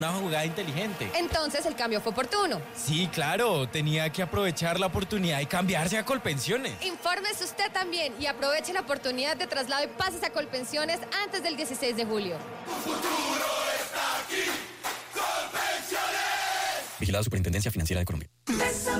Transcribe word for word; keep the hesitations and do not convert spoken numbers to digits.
Una jugada inteligente. Entonces el cambio fue oportuno. Sí, claro, tenía que aprovechar la oportunidad y cambiarse a Colpensiones. Infórmese usted también y aproveche la oportunidad de traslado y pases a Colpensiones antes del dieciséis de julio. Tu futuro está aquí. Colpensiones. Vigilada Superintendencia Financiera de Colombia.